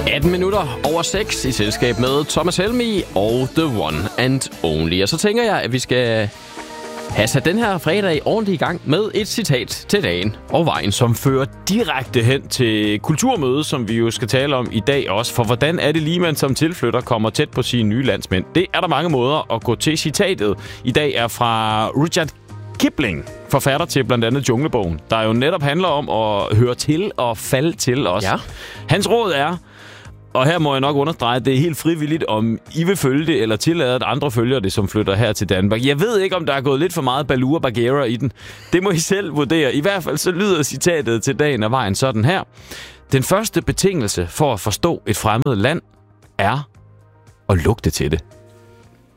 18 minutter over 6 i selskab med Thomas Helmig og The One and Only. Og så tænker jeg, at vi skal have sat den her fredag ordentligt i gang med et citat til dagen og vejen. Som fører direkte hen til kulturmødet, som vi jo skal tale om i dag også. For hvordan er det lige, man som tilflytter kommer tæt på sine nye landsmænd? Det er der mange måder at gå til. Citatet i dag er fra Rudyard Kipling, forfatter til blandt andet Junglebogen, der jo netop handler om at høre til og falde til os. Ja. Hans råd er, og her må jeg nok understrege, at det er helt frivilligt, om I vil følge det, eller tillade, at andre følger det, som flytter her til Danmark. Jeg ved ikke, om der er gået lidt for meget Baloo og Bagheera i den. Det må I selv vurdere. I hvert fald så lyder citatet til dagen af vejen sådan her. Den første betingelse for at forstå et fremmed land er at lugte til det.